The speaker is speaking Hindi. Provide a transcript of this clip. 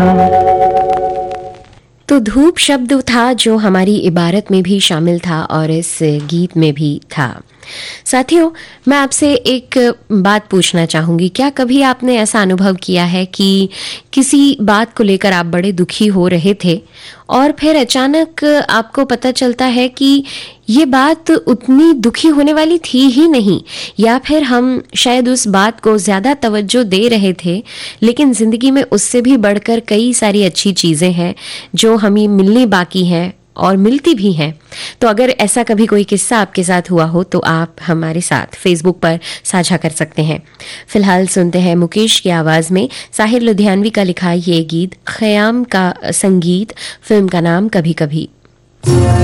तो धूप शब्द था जो हमारी इबारत में भी शामिल था और इस गीत में भी था। साथियों, मैं आपसे एक बात पूछना चाहूँगी, क्या कभी आपने ऐसा अनुभव किया है कि किसी बात को लेकर आप बड़े दुखी हो रहे थे और फिर अचानक आपको पता चलता है कि ये बात उतनी दुखी होने वाली थी ही नहीं, या फिर हम शायद उस बात को ज़्यादा तवज्जो दे रहे थे, लेकिन ज़िंदगी में उससे भी बढ़कर कई सारी अच्छी चीज़ें हैं जो हमें मिलनी बाकी हैं और मिलती भी हैं। तो अगर ऐसा कभी कोई किस्सा आपके साथ हुआ हो तो आप हमारे साथ फेसबुक पर साझा कर सकते हैं। फिलहाल सुनते हैं मुकेश की आवाज़ में साहिर लुधियानवी का लिखा ये गीत, ख़याम का संगीत, फिल्म का नाम कभी कभी।